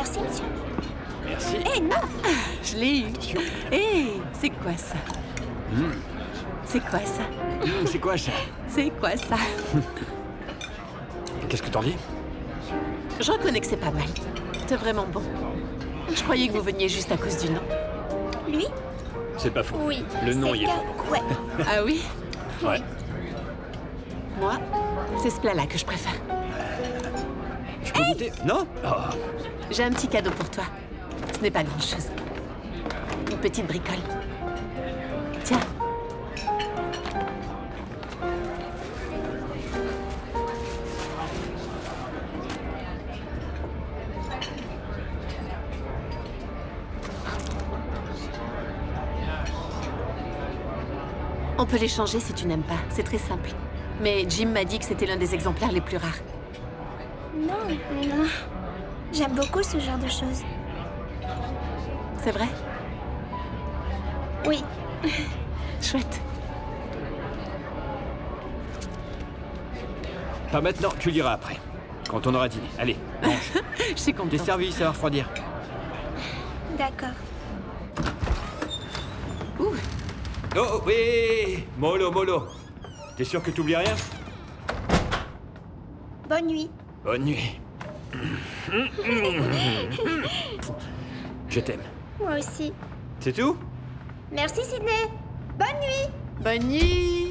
Merci, monsieur. Merci. Eh non! Je l'ai eu. Attention. C'est quoi ça? Mmh. C'est quoi ça? C'est quoi ça? C'est quoi ça? Qu'est-ce que t'en dis? Je reconnais que c'est pas mal. C'est vraiment bon. Je croyais que vous veniez juste à cause du nom. Lui? C'est pas faux. Oui. Le nom c'est y est que- pour beaucoup. Ouais. Ah oui? Ouais. Moi, c'est ce plat-là que je préfère. Je peux goûter? Non? Oh. J'ai un petit cadeau pour toi. Ce n'est pas grand-chose. Une petite bricole. Tiens. On peut l'échanger si tu n'aimes pas. C'est très simple. Mais Jim m'a dit que c'était l'un des exemplaires les plus rares. Non, non. J'aime beaucoup ce genre de choses. C'est vrai? Oui. Chouette. Pas maintenant, tu liras après. Quand on aura dîné. Allez, mange. Je suis T'es contente. servi, ça va refroidir. D'accord. Ouh, Oh, oui! Mollo, mollo. T'es sûr que t'oublies rien? Bonne nuit. Bonne nuit. Je t'aime. Moi aussi. C'est tout? Merci, Sydney. Bonne nuit. bonne nuit!